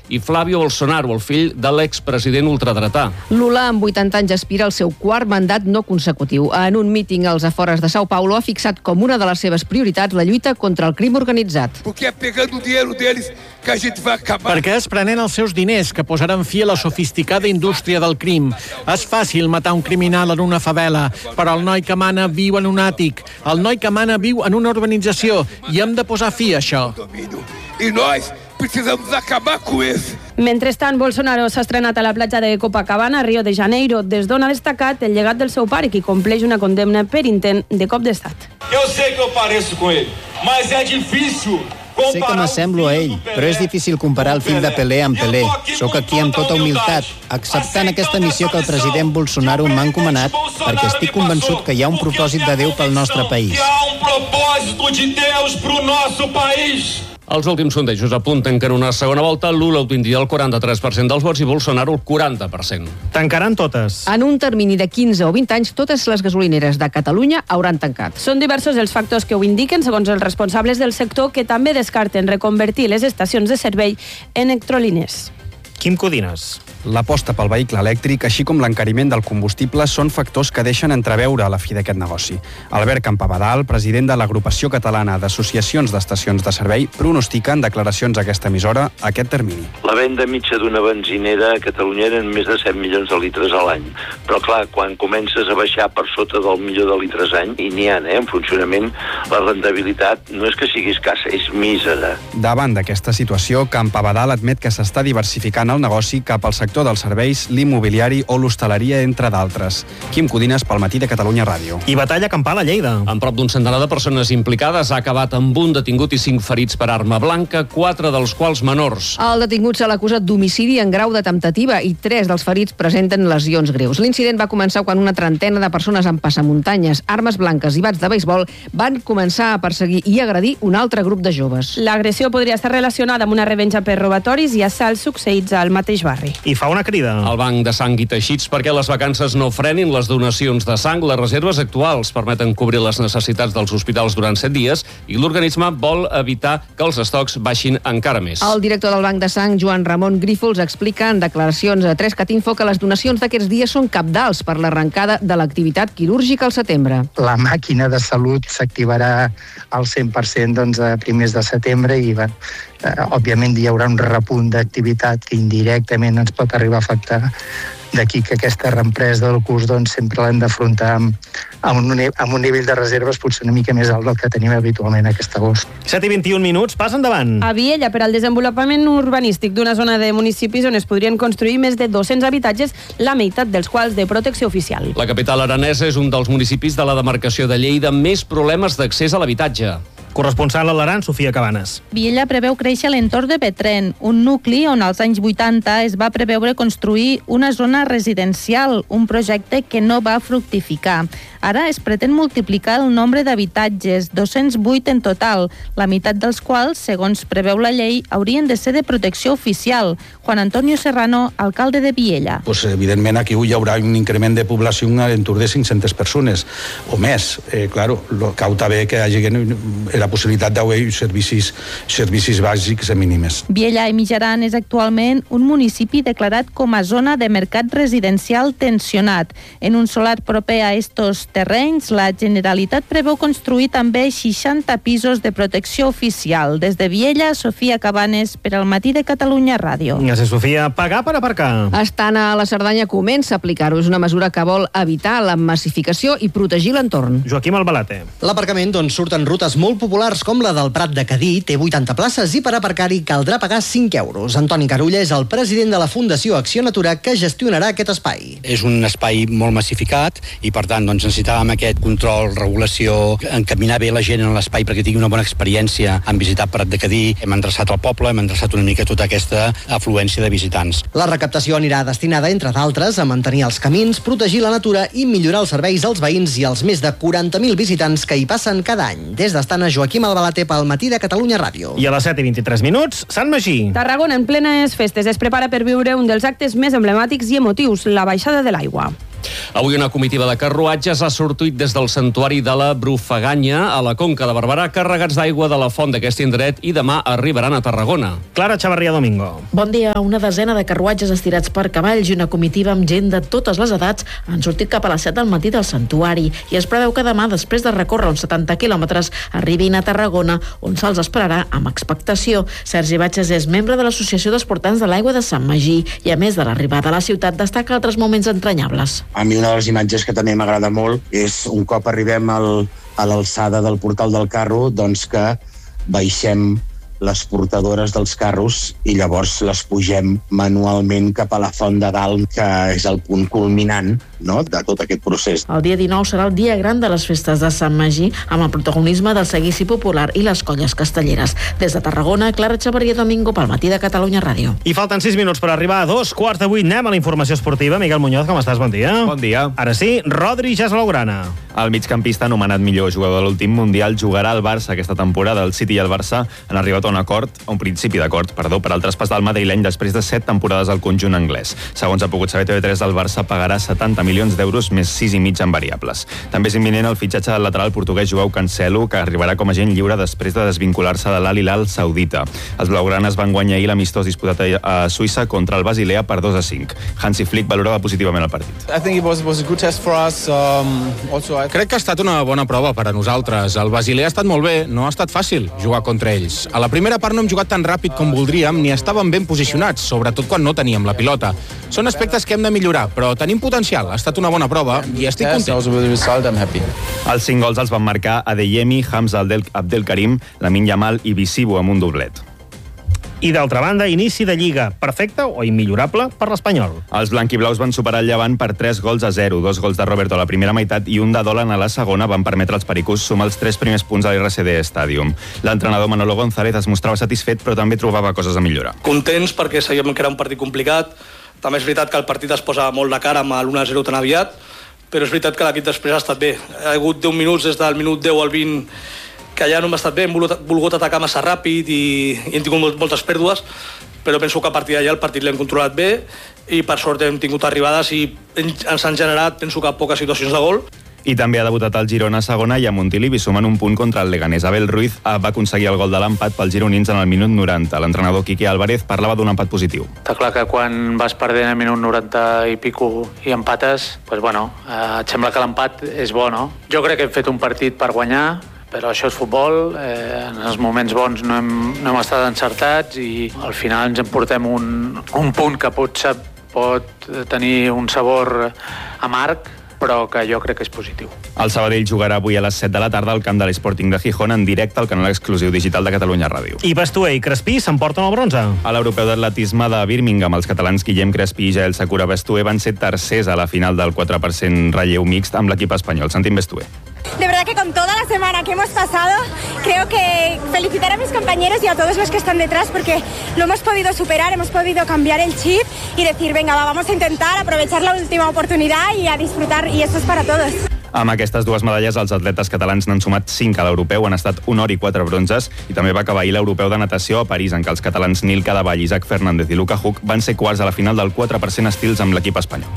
i Flavio Bolsonaro, el fill de l'expresident ultradretà. Lula, amb 80 anys, aspira al seu quart mandat no consecutiu. En un míting als afores de São Paulo ha fixat com una de les seves prioritats la lluita contra el crim organitzat. Perquè és prenent els seus diners que posaran fi a la sofisticada indústria del crim. És fàcil matar un criminal en una favela, però el noi que mana viu en un àtic. El noi que mana viu en una urbanització i hem de posar fi a això. I nós precisamos acabar com isso. Mentrestant, Bolsonaro s'ha estrenat a la platja de Copacabana, Rio de Janeiro, des d'on ha destacat el llegat del seu pare, qui compleix una condemna per intent de cop d'estat. Eu sei que eu pareço com ele, mas é difícil. Sé que m'assemblo a ell, però és difícil comparar el fill de Pelé amb Pelé. Soc aquí amb tota humilitat, acceptant aquesta missió que el president Bolsonaro m'ha encomanat, perquè estic convençut que hi ha un propòsit de Déu pel nostre país. Hi ha un propòsit de Deus pro nosso país. Els últims sondejos apunten que en una segona volta Lula obtindria el 43% dels vots i Bolsonaro el 40%. Tancaran totes. En un termini de 15 o 20 anys, totes les gasolineres de Catalunya hauran tancat. Són diversos els factors que ho indiquen, segons els responsables del sector, que també descarten reconvertir les estacions de servei en electrolines. Quim Codines. L'aposta pel vehicle elèctric, així com l'encariment del combustible, són factors que deixen entreveure a la fi d'aquest negoci. Albert Campabadal, president de l'Agrupació Catalana d'Associacions d'Estacions de Servei, pronostica en declaracions a aquesta emissora aquest termini. La venda mitja d'una benzinera a Catalunya eren més de 7 milions de litres a l'any. Però clar, quan comences a baixar per sota del milió de litres any, i n'hi ha, en funcionament, la rendibilitat no és que sigui escassa, és mísera. Davant d'aquesta situació, Campabadal admet que s'està diversificant el negoci cap al sector dels serveis, l'immobiliari o l'hostaleria, entre d'altres. Quim Codines, pel Matí de Catalunya Ràdio. I batalla campal a Lleida. Amb prop d'un centenar de persones implicades, ha acabat amb un detingut i 5 ferits per arma blanca, 4 dels quals menors. El detingut se l'ha acusat d'homicidi en grau de temptativa i 3 dels ferits presenten lesions greus. L'incident va començar quan una trentena de persones amb passamuntanyes, armes blanques i bats de beisbol van començar a perseguir i agredir un altre grup de joves. L'agressió podria estar relacionada amb una revenja per robatoris i assalts succeïts al mateix barri. I fa una crida. El Banc de Sang i Teixits perquè les vacances no frenin les donacions de sang. Les reserves actuals permeten cobrir les necessitats dels hospitals durant 7 dies i l'organisme vol evitar que els estocs baixin encara més. El director del Banc de Sang, Joan Ramon Grífols, explica en declaracions a 3CAT-Info que les donacions d'aquests dies són cabdals per l'arrencada de l'activitat quirúrgica al setembre. La màquina de salut s'activarà al 100% a primers de setembre i òbviament hi haurà un repunt d'activitat que indirectament ens pot arribar a afectar. D'aquí que aquesta reempresa del curs sempre l'hem d'afrontar amb un nivell de reserves potser una mica més alt del que tenim habitualment aquest agost. 7:21, passa endavant. A Viella, per al desenvolupament urbanístic d'una zona de municipis on es podrien construir més de 200 habitatges, la meitat dels quals de protecció oficial. La capital aranesa és un dels municipis de la demarcació de Lleida amb més problemes d'accés a l'habitatge. Corresponsal a l'Aran, Sofia Cabanes. Viella preveu créixer a l'entorn de Petren, un nucli on als anys 80 es va preveure construir una zona residencial, un projecte que no va fructificar. Ara es pretén multiplicar el nombre d'habitatges, 208 en total, la meitat dels quals, segons preveu la llei, haurien de ser de protecció oficial. Juan Antonio Serrano, alcalde de Viella. Evidentment aquí hi haurà un increment de població a l'entorn de 500 persones o més. Claro, cal també que hi hagi la possibilitat d'haver servicis bàsics mínims. Viella i Mitjaran és actualment un municipi declarat com a zona de mercat residencial tensionat. En un solar proper a estos terrenys, la Generalitat preveu construir també 60 pisos de protecció oficial. Des de Viella, Sofia Cabanes, per al Matí de Catalunya Ràdio. Gràcies, Sofia. Pagar per aparcar. Estana a la Cerdanya comença a aplicar-ho. És una mesura que vol evitar la massificació i protegir l'entorn. Joaquim Albalate. L'aparcament d'on surten rutes molt populars com la del Prat de Cadí té 80 places i per aparcar-hi caldrà pagar 5 euros. Antoni Carulla és el president de la Fundació Acció Natura que gestionarà aquest espai. És un espai molt massificat i per tant necessitàvem aquest control, regulació, encaminar bé la gent en l'espai perquè tingui una bona experiència en visitar Prat de Cadí. Hem endreçat el poble, hem endreçat una mica tota aquesta afluència de visitants. La recaptació anirà destinada, entre d'altres, a mantenir els camins, protegir la natura i millorar els serveis als veïns i als més de 40.000 visitants que hi passen cada any. Des d'Estana, Joaquim Albalate pel Matí de Catalunya Ràdio. I a les 7:23, Sant Magí. Tarragona, en plenes festes, es prepara per viure un dels actes més emblemàtics i emotius, la baixada de l'aigua. Avui una comitiva de carruatges ha sortit des del santuari de la Brufaganya a la Conca de Barberà, carregats d'aigua de la font d'aquest indret, i demà arribaran a Tarragona. Clara Chavarria Domingo. Bon dia. Una desena de carruatges estirats per cavalls i una comitiva amb gent de totes les edats han sortit cap a les 7 del matí del santuari i es preveu que demà, després de recórrer uns 70 quilòmetres, arribin a Tarragona, on se'ls esperarà amb expectació. Sergi Batxes és membre de l'Associació d'Esportants de l'Aigua de Sant Magí i, a més de l'arribada a la ciutat, destaca altres moments entranyables. A mi una de les imatges que també m'agrada molt és un cop arribem a l'alçada del portal del carro, doncs que baixem les portadores dels carros i llavors les pugem manualment cap a la font de dalt, que és el punt culminant, no?, de tot aquest procés. El dia 19 serà el dia gran de les festes de Sant Magí, amb el protagonisme del seguici popular i les colles castelleres. Des de Tarragona, Clara Chavarria Domingo, pel Matí de Catalunya Ràdio. I falten 6 minuts per arribar a 2:15. Anem a la informació esportiva. Miguel Muñoz, com estàs? Bon dia. Bon dia. Ara sí, Rodri ja és a l'Blaugrana. El migcampista, anomenat millor jugador de l'últim Mundial, jugarà al Barça aquesta temporada. El City i el Barça han arribat a un principi d'acord, per al traspàs del madrileny després de 7 temporades al conjunt anglès. Segons ha pogut saber TV3, el Barça pagarà 70 milions d'euros més 6,5 en variables. També és imminent el fitxatge del lateral portuguès Joao Cancelo, que arribarà com a agent lliure després de desvincular-se de l'Al Hilal saudita. Els blaugranes van guanyar ahir l'amistós disputat a Suïssa contra el Basilea per 2-5. Hansi Flick valorava positivament el partit. Crec que ha estat una bona prova per a nosaltres. El Basilea ha estat molt bé, no ha estat fàcil jugar contra ells. A la primera part no hem jugat tan ràpid com voldríem, ni estàvem ben posicionats, sobretot quan no teníem la pilota. Són aspectes que hem de millorar, però tenim potencial. Ha estat una bona prova i estic content. Els 5 gols els van marcar Adeyemi, Hamza Abdelkarim, Lamine Yamal i Visibo amb un doblet. I d'altra banda, inici de Lliga. Perfecte o immillorable per l'Espanyol. Els blanquiblaus van superar el Llevant per 3-0. 2 gols de Roberto a la primera meitat i un de Dolan a la segona van permetre als pericús sumar els 3 primers punts a l'RCD Stadium. L'entrenador Manolo González es mostrava satisfet, però també trobava coses a millorar. Contents perquè sabíem que era un partit complicat. També és veritat que el partit es posa molt de cara amb l'1-0 tan aviat, però és veritat que l'equip després ha estat bé. Ha hagut 10 minuts des del minut 10 al 20 que ja no hem estat bé, hem volgut atacar massa ràpid i hem tingut moltes pèrdues, però penso que a partir d'allà el partit l'hem controlat bé i per sort hem tingut arribades i ens han generat, penso que poques situacions de gol. I també ha debutat el Girona a segona i a Montilivi, sumant un punt contra el Leganés. Abel Ruiz va aconseguir el gol de l'empat pels gironins en el minut 90. L'entrenador Quique Álvarez parlava d'un empat positiu. Està clar que quan vas perdent al minut 90 i pico i empates, doncs bueno, et sembla que l'empat és bo, no? Jo crec que hem fet un partit per guanyar, però això és futbol, en els moments bons no hem estat encertats i al final ens emportem un punt que pot tenir un sabor amarg, però que jo crec que és positiu. El Sabadell jugarà avui a les 7 de la tarda al camp de l'Sporting de Gijón en directe al canal exclusiu digital de Catalunya Ràdio. I Bastuer i Crespí s'emporten el bronze. A l'Europeu d'Atletisme de Birmingham, els catalans Guillem Crespí i Jael Sakura Bastuer van ser tercers a la final del 4% relleu mixt amb l'equip espanyol. Sentim Bastuer. De verdad que con toda la semana que hemos pasado, creo que felicitar a mis compañeros y a todos los que están detrás porque lo hemos podido superar, hemos podido cambiar el chip y decir, venga, vamos a intentar aprovechar la última oportunidad y a disfrutar, y eso es para todos. Amb aquestes dues medalles, els atletes catalans n'han sumat 5 a l'europeu, han estat 1 or i 4 bronzes, i també va acabar ahir l'europeu de natació a París, en què els catalans Nil Cadavall, Isaac Fernández i Luca Huck van ser quarts a la final del 4% estils amb l'equip espanyol.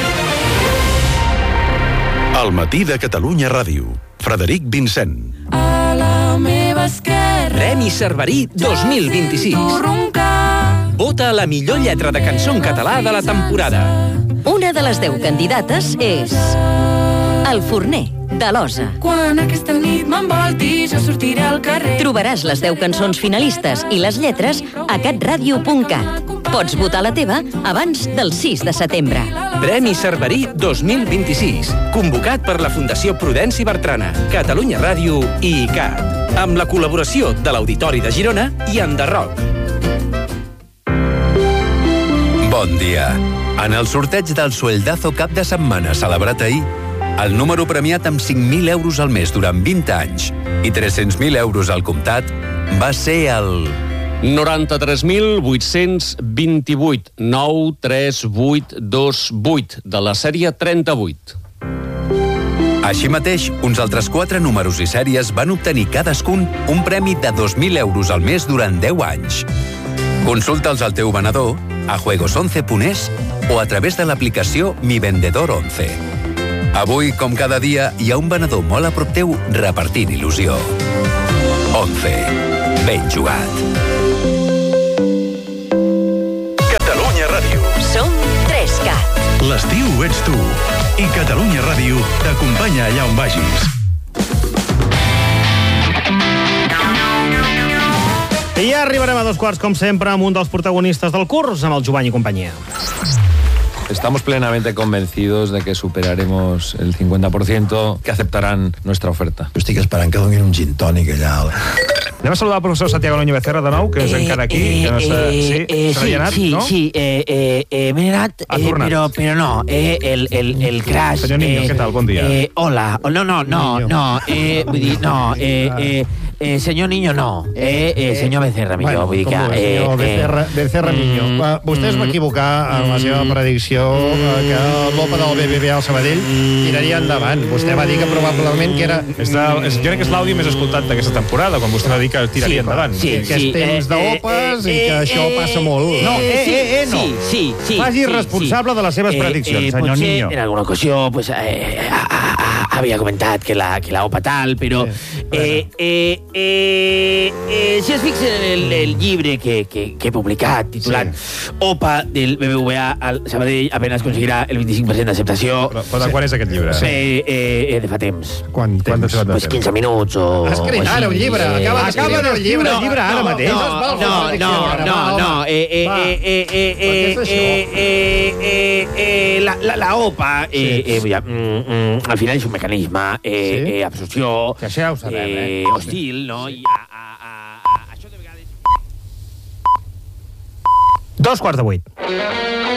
El Matí de Catalunya Ràdio. Frederic Vincent. A la meva esquerra. Premi Cerverí 2026. Vota la millor lletra de cançó en català de la temporada. Una de les 10 candidates és El Forner, de l'Osa. Quan aquesta nit m'envolti, jo sortiré al carrer. Trobaràs les 10 cançons finalistes i les lletres a catradio.cat. Pots votar la teva abans del 6 de setembre. Premi Cerverí 2026. Convocat per la Fundació Prudenci Bertrana, Catalunya Ràdio i ICAT. Amb la col·laboració de l'Auditori de Girona i Enderroc. Bon dia. En el sorteig del Sueldazo cap de setmana celebrat ahir, el número premiat amb 5.000 euros al mes durant 20 anys i 300.000 euros al comptat va ser el 93.828 93828 de la sèrie 38. Així mateix, uns altres 4 números i sèries van obtenir cadascun un premi de 2.000 euros al mes durant 10 anys. Consulta'ls al teu venedor, a juegos11.es o a través de l'aplicació Mi Vendedor 11. Avui, com cada dia, hi ha un venedor molt a prop teu repartint il·lusió. 11. Ben jugat. Catalunya Ràdio. Som 3CAT. L'estiu ets tu. I Catalunya Ràdio t'acompanya allà on vagis. I ja arribarem a 2:15, com sempre, amb un dels protagonistes del curs, amb el Jovany i companyia. Estamos plenamente convencidos de que superaremos el 50% que aceptarán nuestra oferta. Jo estic esperant que donin un gin tònic allà. Anem a saludar el professor Santiago Núñez Becerra de nou, que és encara aquí. Que no se n'ha anat, no? Sí, m'he anat, però no, el crash... Senyor Niño, què tal? Bon dia. Hola, no, vull dir, no, senyor Niño no, senyor Becerra millor, vull dir que... Senyor Becerra millor. Vostè es va equivocar en la seva predicció que l'OPA del BBVA al Sabadell tiraria endavant. Vostè va dir que probablement que era... Jo crec que és l'àudio més escoltat d'aquesta temporada, quan vostè va dir que tiraria endavant. Sí, que és temps d'OPAs i que això passa molt. No, no. Sí. Faci responsable de les seves prediccions, senyor Niño. Potser en alguna ocasió, pues, había comentado que la OPA tal, pero si es fixen en el llibre que he publicat, titulat OPA del BBVA al Sabadell apenas conseguirà el 25% d'acceptació. Però de quan és aquest llibre? De fa temps. Quant temps? Pues 15 minuts o... Has escrit ara un llibre, acaba d'escriure el llibre ara mateix. La OPA al final és un mecanisme absorció hostil, no? I això de vegades... 2:15.